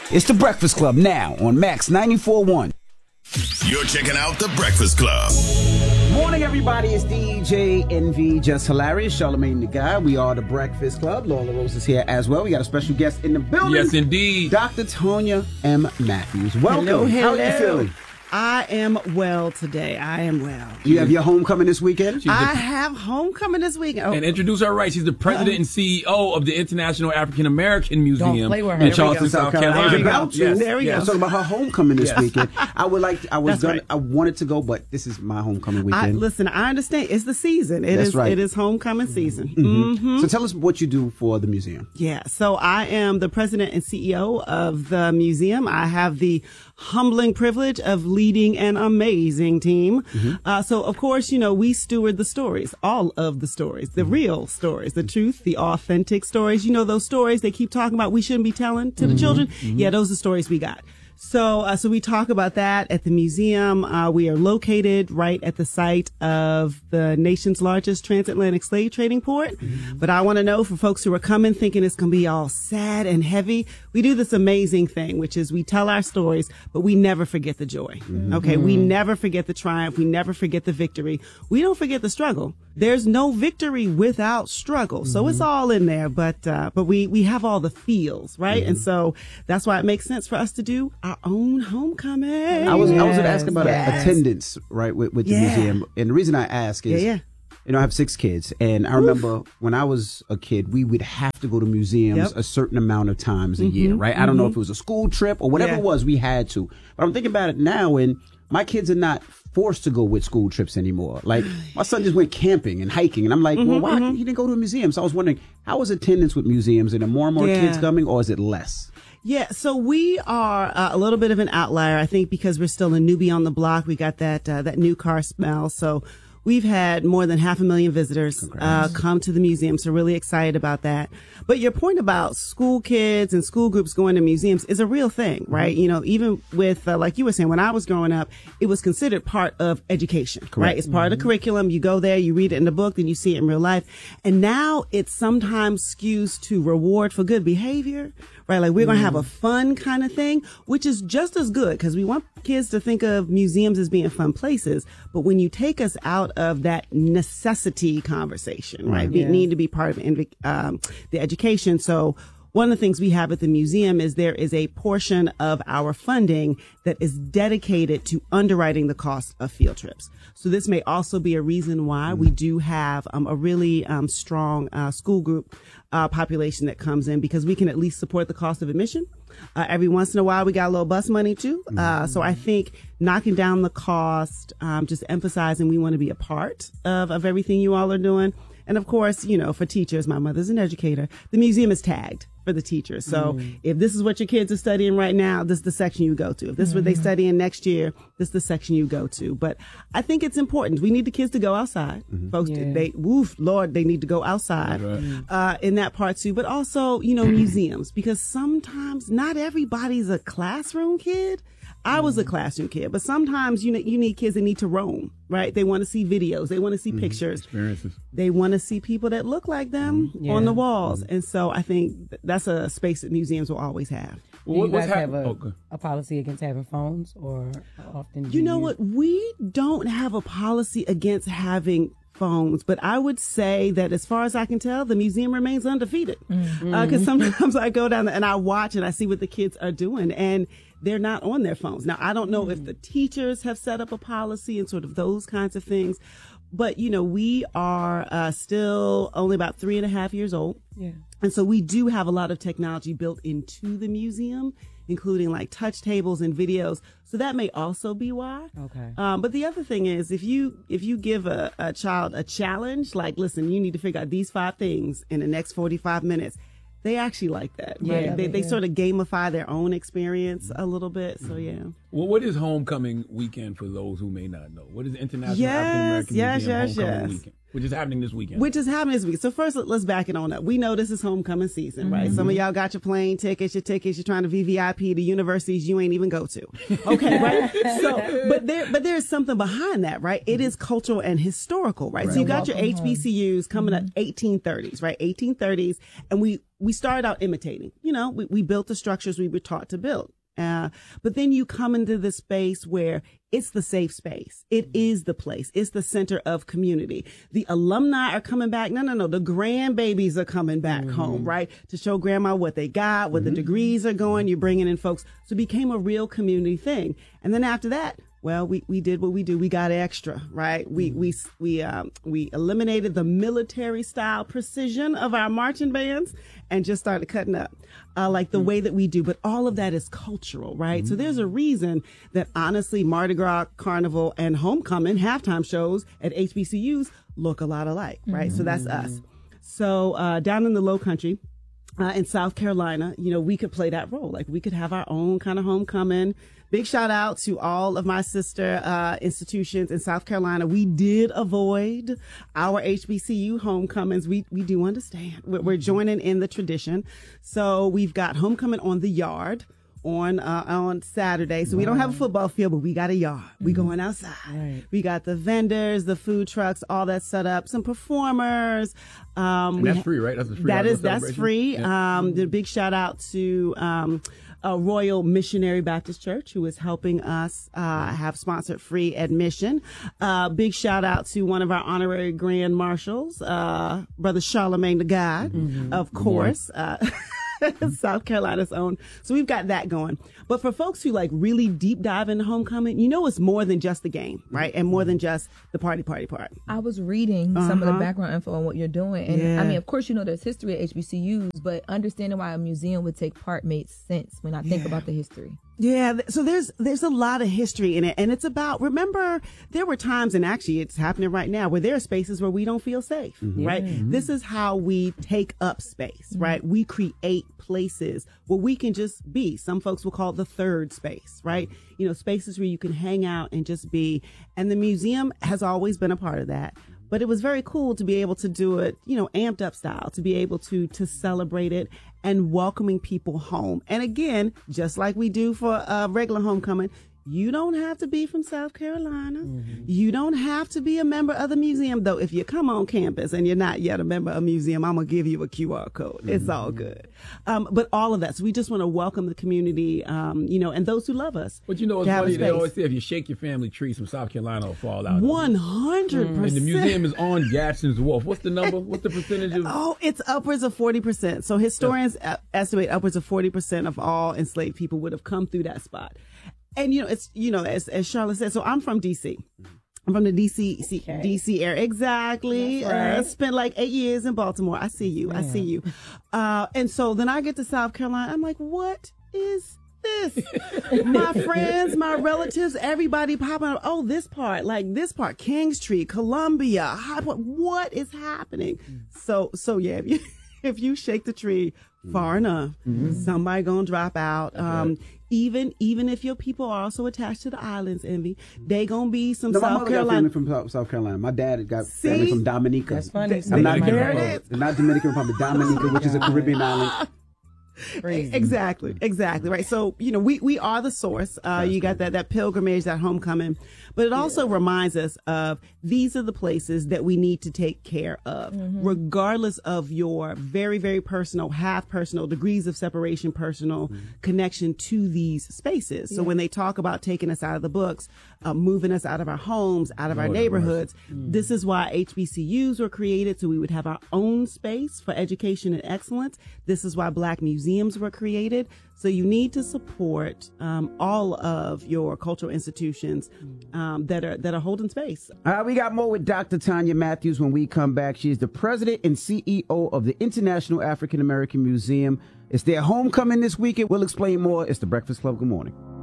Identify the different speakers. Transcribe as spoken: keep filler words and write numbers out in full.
Speaker 1: It's The Breakfast Club now on Max ninety-four point one.
Speaker 2: You're checking out The Breakfast Club.
Speaker 1: Morning, everybody. It's D J Envy, Just Hilarious, Charlamagne the Guy. We are The Breakfast Club. Lola Rose is here as well. We got a special guest in the building.
Speaker 3: Yes, indeed.
Speaker 1: Doctor Tonya M. Matthews. Welcome.
Speaker 4: Hello, hello.
Speaker 1: How are you feeling?
Speaker 4: I am well today. I am well.
Speaker 1: You have your homecoming this weekend?
Speaker 3: She's
Speaker 4: I
Speaker 3: the-
Speaker 4: have homecoming this weekend. Oh.
Speaker 3: And introduce her right. She's the president
Speaker 4: Uh-oh.
Speaker 3: and C E O of the International African American Museum
Speaker 4: Don't play with her.
Speaker 3: in
Speaker 4: There we
Speaker 3: Charleston,
Speaker 4: go.
Speaker 3: South
Speaker 1: There we
Speaker 3: Carolina.
Speaker 1: go.
Speaker 3: Yes,
Speaker 4: There we
Speaker 3: yes.
Speaker 4: go.
Speaker 1: I'm talking about her homecoming this
Speaker 3: Yes.
Speaker 1: weekend. I would like. To, I was
Speaker 4: That's
Speaker 1: gonna.
Speaker 4: right.
Speaker 1: I wanted to go, but this is my homecoming
Speaker 4: I,
Speaker 1: weekend.
Speaker 4: listen, I understand. It's the season. It
Speaker 1: That's
Speaker 4: is.
Speaker 1: right.
Speaker 4: It is homecoming season.
Speaker 1: Mhm.
Speaker 4: Mm-hmm.
Speaker 1: So tell us what you do for the museum.
Speaker 4: Yeah. So I am the president and C E O of the museum. I have the humbling privilege of leading an amazing team.
Speaker 1: Mm-hmm.
Speaker 4: Uh, so of course, you know, we steward the stories, all of the stories, the real stories, the truth, the authentic stories. You know, those stories they keep talking about we shouldn't be telling to the children. Yeah, those are stories we got. So, uh, so we talk about that at the museum. Uh, we are located right at the site of the nation's largest transatlantic slave trading port. Mm-hmm. But I want to know for folks who are coming thinking it's going to be all sad and heavy, we do this amazing thing, which is we tell our stories, but we never forget the joy. Mm-hmm. Okay. We never forget the triumph. We never forget the victory. We don't forget the struggle. There's no victory without struggle. So mm-hmm. it's all in there, but, uh, but we, we have all the feels, right? Mm-hmm. And so that's why it makes sense for us to do our own homecoming.
Speaker 1: I was I was going to ask
Speaker 4: Yes,
Speaker 1: about
Speaker 4: yes.
Speaker 1: attendance, right, with, with the
Speaker 4: Yeah.
Speaker 1: museum. And the reason I ask is,
Speaker 4: Yeah, yeah.
Speaker 1: you know, I have six kids, and I remember when I was a kid, we would have to go to museums
Speaker 4: Yep.
Speaker 1: a certain amount of times a year, right? I don't know if it was a school trip or whatever
Speaker 4: Yeah.
Speaker 1: it was, we had to. But I'm thinking about it now, and my kids are not forced to go with school trips anymore. Like, my son just went camping and hiking, and I'm like, well, why he didn't go to a museum? So I was wondering, how is attendance with museums? And are more and more
Speaker 4: Yeah.
Speaker 1: kids coming, or is it less?
Speaker 4: Yeah, so we are uh, a little bit of an outlier, I think, because we're still a newbie on the block. We got that uh, that new car smell. So we've had more than half a million visitors uh, come to the museum. So really excited about that. But your point about school kids and school groups going to museums is a real thing, right? Mm-hmm. You know, even with, uh, like you were saying, when I was growing up, it was considered part of education, Correct. right? It's part mm-hmm. of the curriculum. You go there, you read it in the book, then you see it in real life. And now it sometimes skews to reward for good behavior, right? Like we're going to have a fun kind of thing, which is just as good because we want kids to think of museums as being fun places. But when you take us out of that necessity conversation, right? We
Speaker 5: Yeah.
Speaker 4: need to be part of um, the education. So one of the things we have at the museum is there is a portion of our funding that is dedicated to underwriting the cost of field trips. So this may also be a reason why we do have um, a really um, strong uh, school group uh, population that comes in because we can at least support the cost of admission. Uh, every once in a while, we got a little bus money too. Uh, so I think knocking down the cost, um, just emphasizing we want to be a part of, of everything you all are doing. And of course, you know, for teachers, my mother's an educator, the museum is tagged for the teachers. So mm. if this is what your kids are studying right now, this is the section you go to. If this is what they study in next year, this is the section you go to. But I think it's important. We need the kids to go outside. Mm-hmm. Folks, yeah. they, woof, Lord, they need to go outside right. uh, in that part too. But also, you know, museums, because sometimes not everybody's a classroom kid. I was a classroom kid, but sometimes you know, you need kids that need to roam, right? They want to see videos. They want to see mm-hmm. pictures.
Speaker 3: Experiences.
Speaker 4: They want to see people that look like them mm-hmm. yeah. on the walls. Mm-hmm. And so I think that's a space that museums will always have.
Speaker 5: Well, do you guys have a, okay. a policy against having phones, or how often do
Speaker 4: you know
Speaker 5: you...
Speaker 4: what? We don't have a policy against having phones, but I would say that as far as I can tell, the museum remains undefeated. Because mm-hmm. uh, sometimes I go down there and I watch and I see what the kids are doing, and they're not on their phones. Now, I don't know mm-hmm. if the teachers have set up a policy and sort of those kinds of things, but, you know, we are uh, still only about three and a half years old.
Speaker 5: Yeah.
Speaker 4: And so we do have a lot of technology built into the museum, including like touch tables and videos. So that may also be why.
Speaker 5: Okay.
Speaker 4: Um, but the other thing is, if you if you give a, a child a challenge, like, listen, you need to figure out these five things in the next forty-five minutes, they actually like that. Right?
Speaker 5: Yeah,
Speaker 4: they, they
Speaker 5: yeah.
Speaker 4: sort of gamify their own experience a little bit. So, yeah.
Speaker 3: Well, what is homecoming weekend for those who may not know? What is International
Speaker 4: Yes,
Speaker 3: African American
Speaker 4: yes,
Speaker 3: Museum
Speaker 4: yes,
Speaker 3: homecoming
Speaker 4: yes.
Speaker 3: weekend? Which is happening this weekend.
Speaker 4: Which is happening this week. So first, let's back it on up. We know this is homecoming season, right?
Speaker 3: Mm-hmm.
Speaker 4: Some of y'all got your plane tickets, your tickets. You're trying to V V I P to universities you ain't even go to. Okay, right? So, but there, but there's something behind that, right? It is cultural and historical, right?
Speaker 1: Right.
Speaker 4: So you got your
Speaker 5: Welcome
Speaker 4: H B C Us coming up eighteen thirties, right? eighteen thirties, and we we started out imitating. You know, we we built the structures we were taught to build. Uh, but then you come into the space where it's the safe space. It is the place. It's the center of community. The alumni are coming back. No, no, no. The grandbabies are coming back mm-hmm. home, right? To show grandma what they got, what mm-hmm. the degrees are going. You're bringing in folks. So it became a real community thing. And then after that, well, we, we did what we do. We got extra, right? We, we, we, um, we eliminated the military style precision of our marching bands and just started cutting up, uh, like the mm-hmm. way that we do. But all of that is cultural, right? Mm-hmm. So there's a reason that honestly, Mardi Gras, Carnival, and Homecoming halftime shows at H B C Us look a lot alike, right? Mm-hmm. So that's us. So, uh, down in the Low Country, uh, in South Carolina, you know, we could play that role. Like we could have our own kind of homecoming. Big shout out to all of my sister uh, institutions in South Carolina. We did avoid our H B C U homecomings. We we do understand. We're, we're joining in the tradition. So we've got homecoming on the yard on uh, on Saturday. So we don't have a football field, but we got a yard. We going outside. Right. We got the vendors, the food trucks, all that set up. Some performers. Um,
Speaker 3: and that's free, right? That's a free.
Speaker 4: That is that's free. Yeah. Um, the big shout out to. Um, Uh, Royal Missionary Baptist Church, who is helping us uh, have sponsored free admission. Uh, big shout out to one of our honorary grand marshals, uh, Brother Charlemagne the God, mm-hmm. of course. Uh, South Carolina's own. So we've got that going. But for folks who like really deep dive into homecoming, you know it's more than just the game, right? And more than just the party, party, party.
Speaker 6: I was reading uh-huh. some of the background info on what you're doing. And yeah. I mean, of course, you know there's history at H B C Us, but understanding why a museum would take part made sense when I think yeah. about the history.
Speaker 4: Yeah, so there's there's a lot of history in it, and it's about, remember, there were times, and actually it's happening right now, where there are spaces where we don't feel safe, mm-hmm. right? Mm-hmm. This is how we take up space, mm-hmm. right? We create places where we can just be. Some folks will call it the third space, right? You know, spaces where you can hang out and just be, and the museum has always been a part of that. But it was very cool to be able to do it, you know, amped up style, to be able to to celebrate it and welcoming people home. And again, just like we do for a regular homecoming, you don't have to be from South Carolina. Mm-hmm. You don't have to be a member of the museum, though. If you come on campus and you're not yet a member of a museum, I'm going to give you a Q R code. Mm-hmm. It's all good. Um, but all of that. So we just want to welcome the community, um, you know, and those who love us.
Speaker 3: But you know, it's funny, they always say if you shake your family tree, some South Carolina will fall out.
Speaker 4: one hundred percent.
Speaker 3: And the museum is on Gadsden's Wharf. What's the number? What's the percentage of?
Speaker 4: Oh, it's upwards of forty percent. So historians yeah. estimate upwards of forty percent of all enslaved people would have come through that spot. And, you know, it's, you know, as, as Charlotte said, so I'm from D C. I'm from the D C, okay. D C area. Exactly. Right. Uh, spent like eight years in Baltimore. I see you. Yeah. I see you. Uh, and so then I get to South Carolina. I'm like, what is this? My friends, my relatives, everybody popping up. Oh, this part, like this part, Kingstree, Columbia. High Point. What is happening? So, so yeah, if you, if you shake the tree far enough, mm-hmm. somebody gonna drop out. Um, right. Even even if your people are also attached to the islands, Envy, they gonna be some
Speaker 1: no,
Speaker 4: South
Speaker 1: my mother
Speaker 4: Carolina.
Speaker 1: Got family from South Carolina. My dad got
Speaker 4: See?
Speaker 1: family from Dominica.
Speaker 5: That's funny.
Speaker 1: I'm not,
Speaker 4: there it is.
Speaker 1: not Dominican Republic, Dominica, which is a Caribbean island.
Speaker 4: Crazy. Exactly, exactly, right. So, you know, we, we are the source. Uh, you got that, that pilgrimage, that homecoming, but it also yeah. reminds us of these are the places that we need to take care of, mm-hmm. regardless of your very, very personal, half personal, degrees of separation, personal mm-hmm. connection to these spaces. So yeah. when they talk about taking us out of the books, uh, moving us out of our homes, out of Lord our neighborhoods, mm-hmm. this is why H B C Us were created, so we would have our own space for education and excellence. This is why Black museums Museums were created. So you need to support um, all of your cultural institutions um, that are that are holding space.
Speaker 1: Uh, we got more with Doctor Tanya Matthews when we come back. She is the president and C E O of the International African American Museum. It's their homecoming this weekend. We'll explain more. It's the Breakfast Club. Good morning.